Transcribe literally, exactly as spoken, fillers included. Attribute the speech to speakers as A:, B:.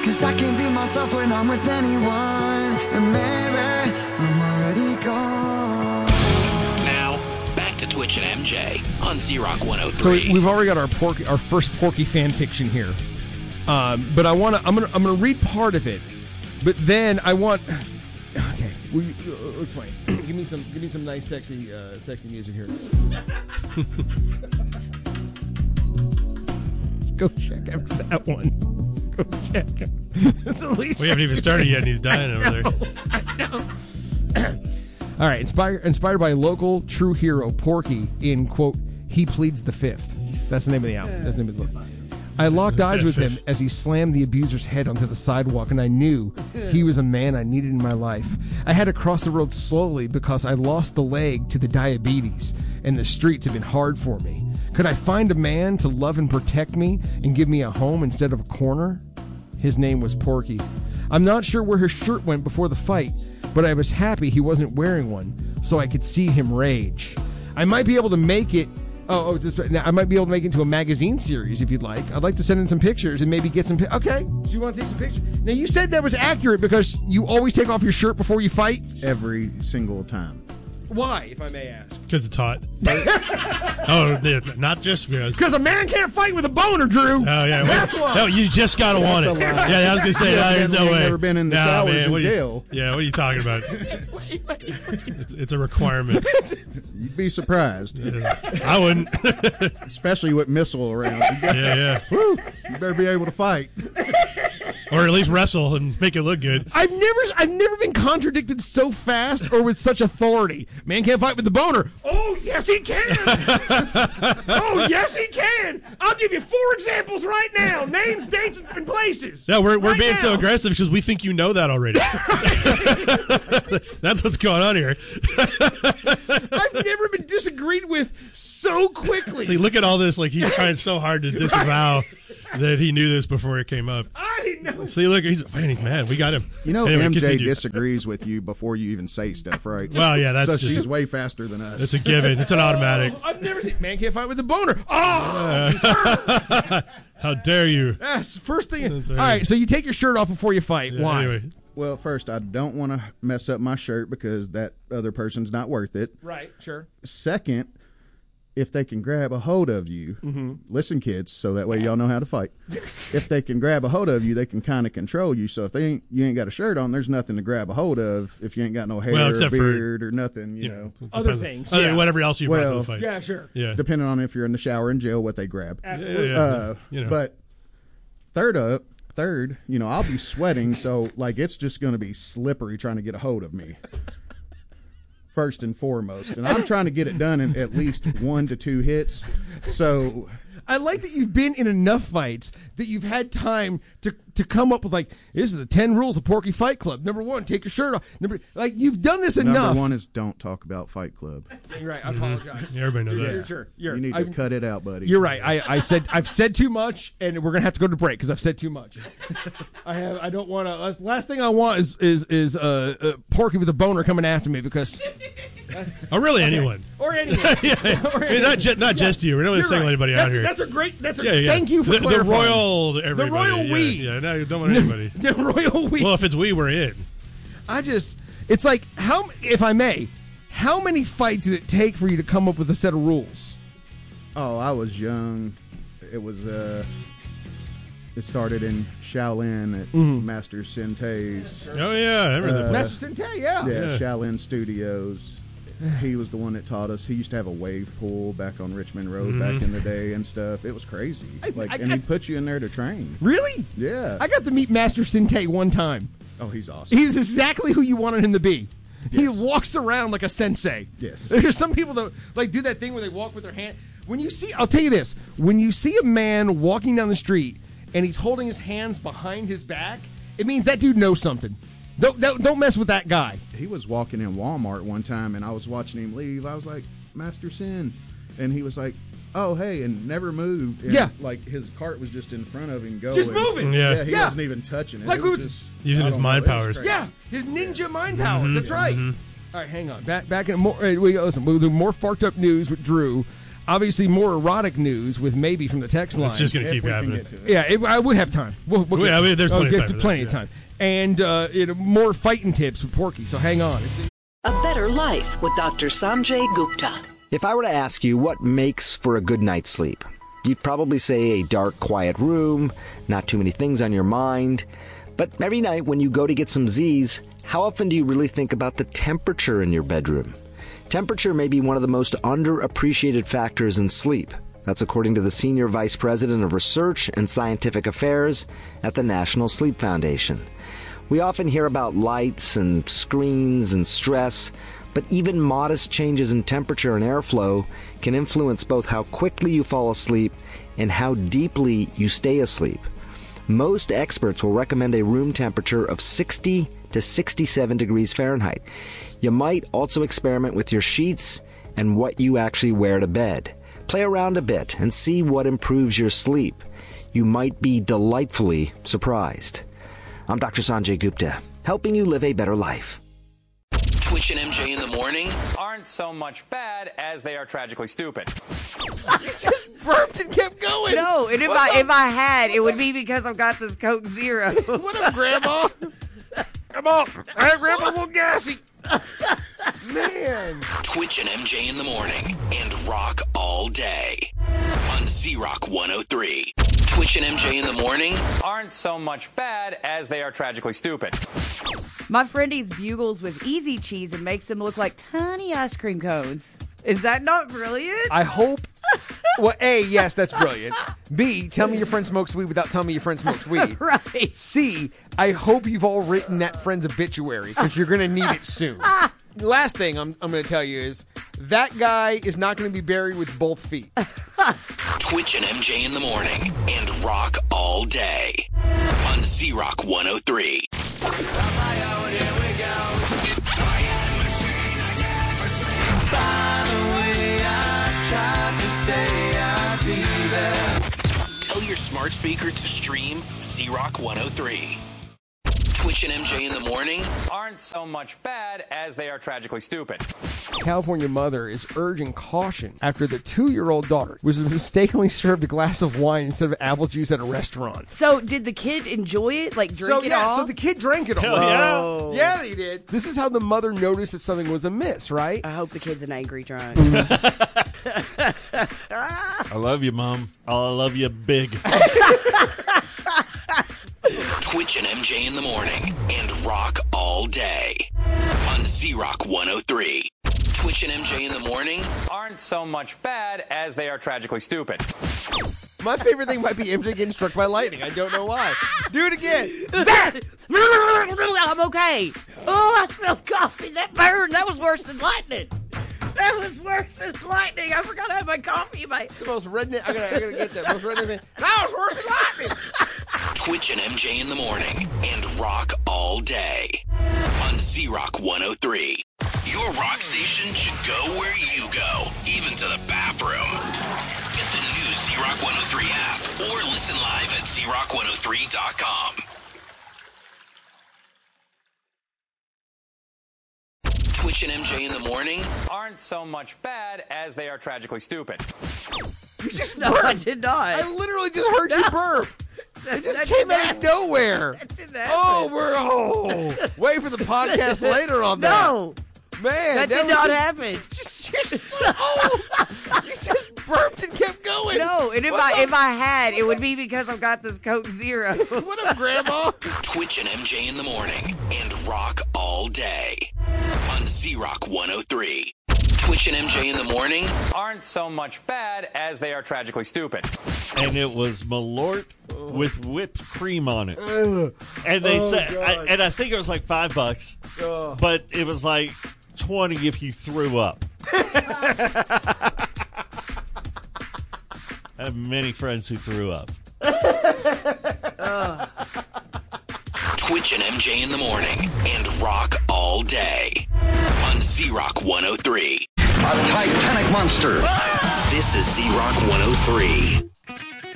A: Cause I can't be myself when I'm with anyone. And maybe I'm already gone.
B: Now, back to Twitch and M J on Z-Rock one oh three.
C: So we've already got our Porky, our first Porky fan fiction here. Um, but I want to. I'm gonna. I'm gonna read part of it. But then I want. Okay, we, uh, explain. give me some. Give me some nice, sexy, uh, sexy music here. Go check out that one. Go check. It's the least
D: we haven't even started yet, and he's dying over there.
C: I know. All right, inspired inspired by local true hero Porky in quote. He pleads the fifth. That's the name of the album. That's the name of the book. I locked eyes with him as he slammed the abuser's head onto the sidewalk, and I knew he was a man I needed in my life. I had to cross the road slowly because I lost the leg to the diabetes, and the streets have been hard for me. Could I find a man to love and protect me and give me a home instead of a corner? His name was Porky. I'm not sure where his shirt went before the fight, but I was happy he wasn't wearing one, so I could see him rage. I might be able to make it Oh, oh just, now I might be able to make it into a magazine series if you'd like. I'd like to send in some pictures and maybe get some... Pi- okay, so you want to take some pictures? Now, you said that was accurate because you always take off your shirt before you fight?
E: Every single time.
C: Why, if I may ask?
D: Because it's hot. Oh, not just because.
C: Because a man can't fight with a boner, Drew.
D: Oh, yeah.
C: That's
D: well,
C: why.
D: No, you just got to want it. Yeah, I was going to say, no, there's no way.
E: Never been in the
D: nah,
E: showers
D: man,
E: in
D: what
E: jail.
D: You, yeah, what are you talking about?
C: wait, wait, wait.
D: It's, it's a requirement.
E: You'd be surprised.
D: Yeah, I wouldn't.
E: Especially with missile around. You got,
D: yeah, yeah.
E: Woo, you better be able to fight.
D: Or at least wrestle and make it look good.
C: I've never I've never been contradicted so fast or with such authority. Man can't fight with the boner. Oh, yes, he can. Oh, yes, he can. I'll give you four examples right now. Names, dates, and places.
D: Yeah, we're we're
C: right
D: being
C: now.
D: so aggressive because we think you know that already. That's what's going on here.
C: I've never been disagreed with so quickly.
D: See, look at all this. Like, he's trying so hard to disavow that he knew this before it came up.
C: I didn't know.
D: See, look, he's man, he's mad. We got him.
E: You know,
D: Anyway,
E: M J
D: continue.
E: disagrees with you before you even say stuff, right?
D: Well, yeah, that's
E: so
D: just
E: she's way faster than us.
D: It's a given. It's an automatic.
C: Oh, I've never seen man can't fight with the boner. Oh,
D: Uh, how dare you?
C: yes. First thing.
D: That's
C: All
D: right.
C: right, so you take your shirt off before you fight.
D: Yeah,
C: Why?
D: Anyway.
E: Well, first, I don't want to mess up my shirt because that other person's not worth it.
C: Right. Sure.
E: Second, if they can grab a hold of you,
C: mm-hmm.
E: listen, kids, so that way y'all know how to fight. If they can grab a hold of you, they can kind of control you. So if they ain't, you ain't got a shirt on, there's nothing to grab a hold of. If you ain't got no hair
D: Well,
E: or
D: except for,
E: beard or nothing, you
D: Yeah,
E: know.
C: Other
D: depends-
C: things,
D: Other,
C: yeah.
D: Whatever else you brought to
E: Well,
D: the fight.
C: Yeah. Sure.
D: Yeah.
E: Depending on if you're in the shower in jail, what they grab.
C: Absolutely.
D: Yeah, yeah.
E: Uh,
D: you know.
E: But third up, third, you know, I'll be sweating, so like it's just going to be slippery trying to get a hold of me. First and foremost, and I'm trying to get it done in at least one to two hits. So
C: I like that you've been in enough fights that you've had time to to come up with like, this is the ten rules of Porky Fight Club. Number one, take your shirt off. Number like you've done this enough.
E: number one is don't talk about Fight Club.
C: You're right. I apologize.
D: Yeah, everybody knows
C: You're,
D: that.
C: sure. You're,
E: You need to
C: I'm-
E: cut it out, buddy.
C: You're right. I, I said I've said too much, and we're gonna have to go to break because I've said too much. I have. I don't want to. Last thing I want is is is uh, uh, Porky with a boner coming after me because.
D: Oh, really? Anyone?
C: Or anyone.
D: yeah.
C: Or
D: I mean, not, ju- not
C: Yeah.
D: just you. We don't want
C: You're
D: to single
C: right.
D: anybody
C: that's,
D: out here.
C: That's a great. That's a.
D: yeah, yeah.
C: Thank you for
D: the, the
C: clarifying.
D: royal. Everybody.
C: The royal
D: yeah,
C: we.
D: Yeah, no, you don't want anybody.
C: The royal we.
D: Well, if it's we, we're in.
C: I just. It's like how, if I may, how many fights did it take for you to come up with a set of rules?
E: Oh, I was young. It was. uh It started in Shaolin at
C: Mm-hmm.
E: Master Sentei's.
D: Oh yeah, I remember
E: Uh,
D: the
C: Master Sentei, yeah.
E: Yeah,
D: Yeah.
E: Shaolin Studios. He was the one that taught us. He used to have a wave pool back on Richmond Road
D: Mm-hmm.
E: back in the day and stuff. It was crazy.
C: I-
E: Like,
C: I-
E: and
C: I-
E: he put you in there to train.
C: Really?
E: Yeah.
C: I got to meet Master Sentei one time.
E: Oh, he's awesome.
C: He was exactly who you wanted him to be. He walks around like a sensei.
E: Yes.
C: There's some people that like do that thing where they walk with their hand. When you see, I'll tell you this: when you see a man walking down the street and he's holding his hands behind his back, it means that dude knows something. Don't don't, don't mess with that guy.
E: He was walking in Walmart one time, and I was watching him leave. I was like, Master Sin. And he was like, oh, hey, and never moved. And
C: Yeah.
E: Like, his cart was just in front of him going.
C: Just moving.
D: Yeah.
E: Yeah, he
C: Yeah.
E: wasn't even touching it.
C: Like
E: it was
C: who's-
E: just,
D: Using
E: I
D: his
E: don't know,
D: mind
E: it was
D: powers.
E: crazy.
C: Yeah, his ninja mind powers. That's right. All right, hang on. Back back in more. Uh, we listen. We'll do more farked up news with Drew. Obviously, more erotic news with maybe from the text line.
D: It's just going to keep
E: we can
D: happening.
E: get to it.
C: Yeah, it, I would have time. We'll, we'll
D: Yeah,
C: get
D: I mean,
C: to-
D: there's
C: I'll
D: plenty of
C: get
D: time
C: to
D: for that,
C: plenty of
D: yeah.
C: time. And uh, you know, more fighting tips with Porky. So hang on. It's,
F: A Better Life with Doctor Sanjay Gupta.
G: If I were to ask you what makes for a good night's sleep, you'd probably say a dark, quiet room, not too many things on your mind. But every night when you go to get some Z's, how often do you really think about the temperature in your bedroom? Temperature may be one of the most underappreciated factors in sleep. That's according to the Senior Vice President of Research and Scientific Affairs at the National Sleep Foundation. We often hear about lights and screens and stress, but even modest changes in temperature and airflow can influence both how quickly you fall asleep and how deeply you stay asleep. Most experts will recommend a room temperature of sixty to sixty-seven degrees Fahrenheit. You might also experiment with your sheets and what you actually wear to bed. Play around a bit and see what improves your sleep. You might be delightfully surprised. I'm Doctor Sanjay Gupta, helping you live a better life.
B: Twitch and M J in the morning.
H: Aren't so much bad as they are tragically stupid.
C: you just burped and kept going.
I: No, and if
C: What's
I: I
C: up?
I: if I had, it would be because I've got this Coke Zero.
C: What up, Grandma? Come on. Hey, Grandma, a little gassy. Man.
B: Twitch and M J in the morning and rock all day on Z-Rock one oh three. Twitch and M J in the morning.
H: Aren't so much bad as they are tragically stupid.
I: My friend eats bugles with easy cheese and makes them look like tiny ice cream cones. Is that not brilliant?
C: I hope. Well, A, yes, that's brilliant. B, tell me your friend smokes weed without telling me your friend smokes weed.
I: Right.
C: C, I hope you've all written that friend's obituary because you're going to need it soon. Last thing I'm, I'm going to tell you is that guy is not going to be buried with both feet.
B: Twitch and M J in the morning and rock all day on Z-Rock one oh three. Tell your smart speaker to stream Z-Rock one oh three. Twitch and M J in the morning.
H: Aren't so much bad as they are tragically stupid.
C: California mother is urging caution after the two-year-old daughter was mistakenly served a glass of wine instead of apple juice at a restaurant.
I: So did the kid enjoy it? Like drink
C: so,
I: it
C: yeah,
I: all?
C: so the kid drank it all.
D: Hell yeah.
I: Oh.
C: Yeah, they did. This is how the mother noticed that something was amiss, right?
I: I hope the kid's an angry drunk.
D: I love you, Mom. I love you big.
B: Twitch and M J in the morning and rock all day on Z-Rock one oh three. Twitch and M J in the morning.
H: Aren't so much bad as they are tragically stupid.
C: My favorite thing might be M J getting struck by lightning. I don't know why. Do it again.
I: I'm okay. Oh, I smell coffee. That burned. That was worse than lightning. That was worse than lightning. I forgot I had my coffee in my...
C: The most redneck. I gotta, I gotta get that. Most redneck thing. That was worse than lightning.
B: Twitch and M J in the morning and rock all day on Z-Rock one oh three. Your rock station should go where you go, even to the bathroom. Get the new Z-Rock one oh three app or listen live at Z rock one oh three dot com. Twitch and M J in the morning.
H: Aren't so much bad as they are tragically stupid.
C: You just
I: No,
C: burped.
I: I did not.
C: I literally just heard you burp. It just
I: That
C: came
I: didn't
C: out of
I: happen.
C: nowhere.
I: That didn't happen.
C: Oh, we're oh. Wait for the podcast later on that.
I: No,
C: Man,
I: that,
C: that
I: did
C: was
I: not
C: just-
I: happen.
C: Just, you're so old. You just burped and kept going.
I: No, and if
C: What's
I: I
C: up?
I: if I had, it would be because I've got this Coke Zero.
C: What up, Grandma?
B: Twitch and M J in the morning and rock all day on Z-Rock one oh three. Twitch and M J in the morning.
H: Aren't so much bad as they are tragically stupid.
J: And it was Malort with whipped cream on it. And they
C: Oh,
J: said, I,
C: God.
J: and I think it was like five bucks,
C: Ugh.
J: but it was like twenty if you threw up. I have many friends who threw up.
B: Twitch and M J in the morning and rock all day on Z-Rock one oh three.
K: A Titanic monster.
B: This is Z-Rock one oh three.